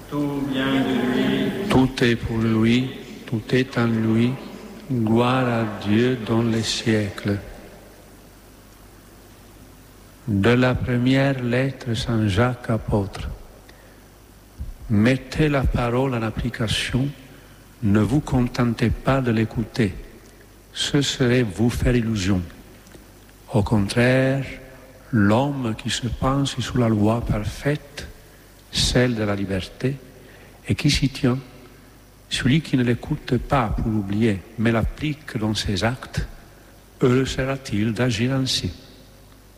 Tout vient de lui. Tout est pour lui, tout est en lui. Gloire à Dieu dans les siècles. De la première lettre Saint Jacques apôtre. Mettez la parole en application, ne vous contentez pas de l'écouter, ce serait vous faire illusion. Au contraire, l'homme qui se pense sous la loi parfaite, celle de la liberté, et qui s'y tient, celui qui ne l'écoute pas pour l'oublier, mais l'applique dans ses actes, heureux sera-t-il d'agir ainsi.